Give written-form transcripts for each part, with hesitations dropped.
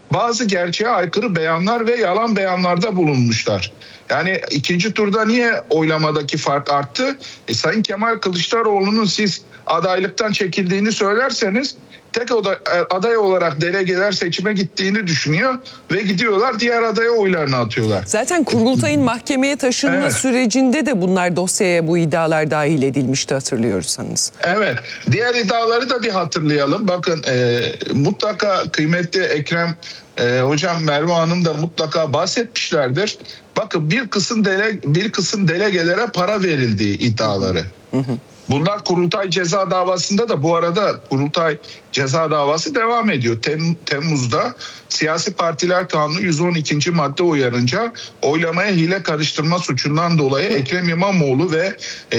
bazı gerçeğe aykırı beyanlar ve yalan beyanlarda bulunmuşlar. Yani ikinci turda niye oylamadaki fark arttı? Sayın Kemal Kılıçdaroğlu'nun siz adaylıktan çekildiğini söylerseniz tek aday olarak delegeler seçime gittiğini düşünüyor ve gidiyorlar diğer adaya oylarını atıyorlar. Zaten kurultayın mahkemeye taşınma sürecinde de bunlar dosyaya, bu iddialar dahil edilmişti, hatırlıyorsanız. Evet. Diğer iddiaları da bir hatırlayalım. Bakın mutlaka kıymetli Ekrem hocam, Merve Hanım da mutlaka bahsetmişlerdir. Bakın bir kısım delegelere para verildiği iddiaları. Bunlar kurultay ceza davasında da, bu arada kurultay ceza davası devam ediyor. Temmuz'da Siyasi Partiler Kanunu 112. madde uyarınca oylamaya hile karıştırma suçundan dolayı Ekrem İmamoğlu ve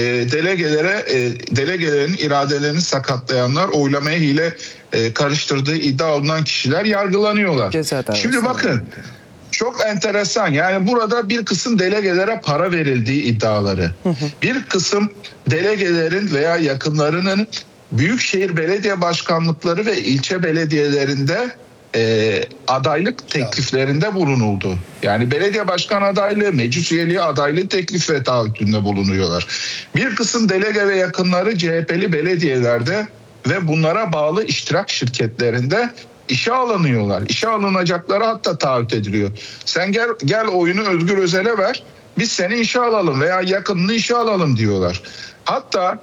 delegelerin iradelerini sakatlayanlar, oylamaya hile karıştırdığı iddia olunan kişiler yargılanıyorlar. Şimdi bakın, çok enteresan. Yani burada bir kısım delegelere para verildiği iddiaları, bir kısım delegelerin veya yakınlarının büyükşehir belediye başkanlıkları ve ilçe belediyelerinde adaylık tekliflerinde bulunuldu. Yani belediye başkan adaylığı, meclis üyeliği adaylığı teklif ve taahhütünde bulunuyorlar. Bir kısım delege ve yakınları CHP'li belediyelerde ve bunlara bağlı iştirak şirketlerinde İşe alınıyorlar. İşe alınacakları hatta taahhüt ediliyor. Sen gel oyunu Özgür Özel'e ver, biz seni işe alalım veya yakınını işe alalım diyorlar. Hatta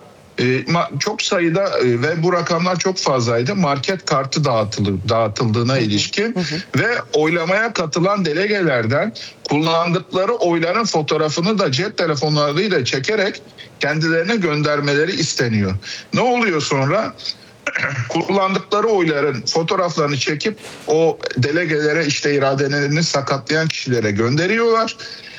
çok sayıda ve bu rakamlar çok fazlaydı, market kartı dağıtıldığına ilişkin ve oylamaya katılan delegelerden kullandıkları oyların fotoğrafını da cep telefonlarıyla çekerek kendilerine göndermeleri isteniyor. Ne oluyor sonra? Kullandıkları oyların fotoğraflarını çekip o delegelere, işte iradelerini sakatlayan kişilere gönderiyorlar.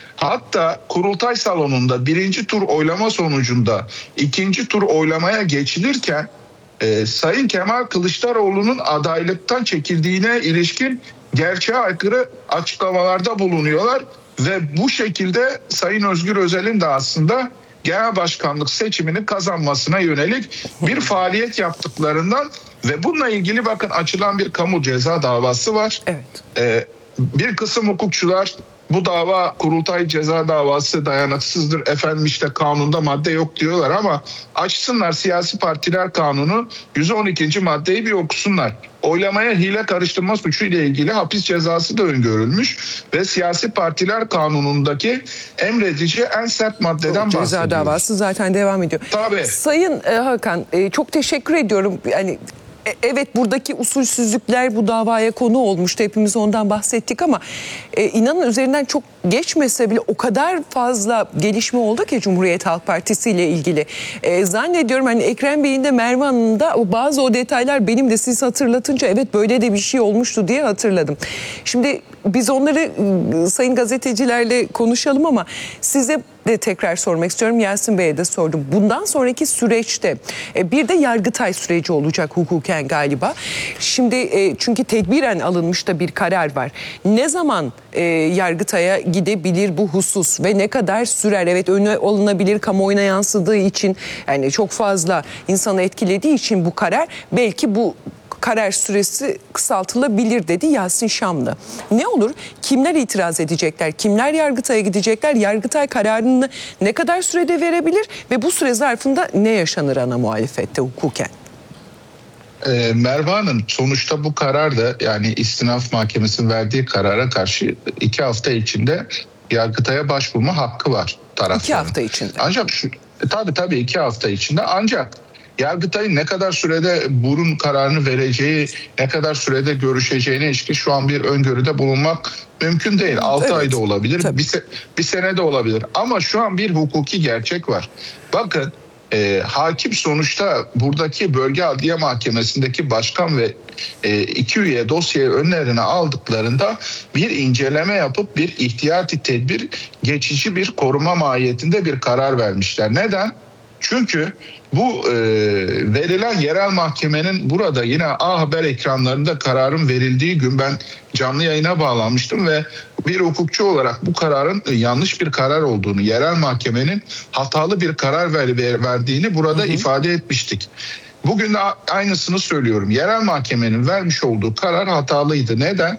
Hatta kurultay salonunda birinci tur oylama sonucunda ikinci tur oylamaya geçilirken Sayın Kemal Kılıçdaroğlu'nun adaylıktan çekildiğine ilişkin gerçeğe aykırı açıklamalarda bulunuyorlar ve bu şekilde Sayın Özgür Özel'in de aslında genel başkanlık seçimini kazanmasına yönelik bir faaliyet yaptıklarından ve bununla ilgili bakın açılan bir kamu ceza davası var. Evet. Bir kısım hukukçular bu dava kurultay ceza davası dayanıksızdır, efendim işte kanunda madde yok diyorlar, ama açsınlar Siyasi Partiler Kanunu 112. maddeyi bir okusunlar. Oylamaya hile karıştırma suçu ile ilgili hapis cezası da öngörülmüş ve Siyasi Partiler Kanunu'ndaki emredici en sert maddeden bahsediyor. Ceza davası zaten devam ediyor. Tabii. Sayın Hakan, çok teşekkür ediyorum. Yani evet, buradaki usulsüzlükler bu davaya konu olmuştu. Hepimiz ondan bahsettik ama inanın üzerinden çok geçmese bile o kadar fazla gelişme oldu ki Cumhuriyet Halk Partisi ile ilgili. Zannediyorum hani Ekrem Bey'in de Merve Hanım'ın da bazı o detaylar benim de siz hatırlatınca evet böyle de bir şey olmuştu diye hatırladım. Şimdi biz onları sayın gazetecilerle konuşalım ama size de tekrar sormak istiyorum. Yasin Bey'e de sordum. Bundan sonraki süreçte bir de Yargıtay süreci olacak hukuken galiba. Şimdi çünkü tedbiren alınmış da bir karar var. Ne zaman Yargıtay'a gidebilir bu husus ve ne kadar sürer? Evet, önüne alınabilir, kamuoyuna yansıdığı için, yani çok fazla insanı etkilediği için bu karar, belki bu karar süresi kısaltılabilir dedi Yasin Şamlı. Ne olur? Kimler itiraz edecekler? Kimler Yargıtay'a gidecekler? Yargıtay kararını ne kadar sürede verebilir? Ve bu süre zarfında ne yaşanır ana muhalefette hukuken? Merve Hanım, sonuçta bu karar da, yani istinaf mahkemesinin verdiği karara karşı 2 hafta içinde Yargıtay'a başvurma hakkı var tarafların. 2 hafta içinde. Ancak tabii 2 hafta içinde, ancak Yargıtay'ın ne kadar sürede burun kararını vereceği, ne kadar sürede görüşeceğine ilişkin şu an bir öngörüde bulunmak mümkün değil. 6 evet, ayda olabilir, bir sene de olabilir. Ama şu an bir hukuki gerçek var. Bakın, hakim sonuçta buradaki bölge adliye mahkemesindeki başkan ve 2 üye dosyayı önlerine aldıklarında bir inceleme yapıp bir ihtiyati tedbir, geçici bir koruma mahiyetinde bir karar vermişler. Neden? Çünkü bu verilen yerel mahkemenin, burada yine A Haber ekranlarında kararın verildiği gün ben canlı yayına bağlanmıştım ve bir hukukçu olarak bu kararın yanlış bir karar olduğunu, yerel mahkemenin hatalı bir karar verdiğini burada ifade etmiştik. Bugün de aynısını söylüyorum. Yerel mahkemenin vermiş olduğu karar hatalıydı. Neden?